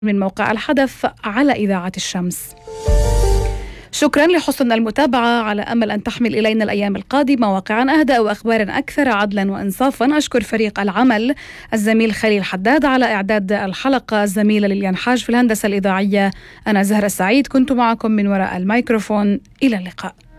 من موقع الحدث على إذاعة الشمس. شكرا لحسن المتابعة، على أمل أن تحمل إلينا الأيام القادمة واقعا أهدأ وأخبار أكثر عدلا وإنصافا. أشكر فريق العمل، الزميل خليل حداد على إعداد الحلقة، الزميلة ليليان حاج في الهندسة الإذاعية، أنا زهرة سعيد كنت معكم من وراء الميكروفون. إلى اللقاء.